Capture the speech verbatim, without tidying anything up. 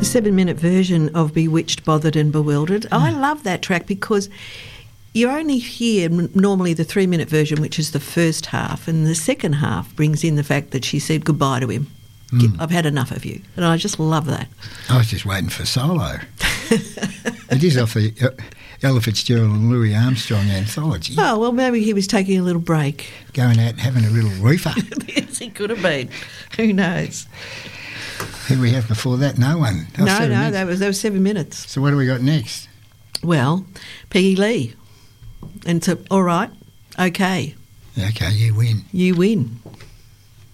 the seven-minute version of Bewitched, Bothered and Bewildered. Mm. I love that track because you only hear normally the three-minute version, which is the first half, and the second half brings in the fact that she said goodbye to him. Mm. I've had enough of you. And I just love that. I was just waiting for solo. It is off the uh, Ella Fitzgerald and Louis Armstrong anthology. Oh, well, maybe he was taking a little break. Going out and having a little reefer. Yes, he could have been. Who knows? Who we have before that? No one. Oh, no, no, that was, that was seven minutes. So what do we got next? Well, Peggy Lee. And so, all right, okay. Okay, you win. You win.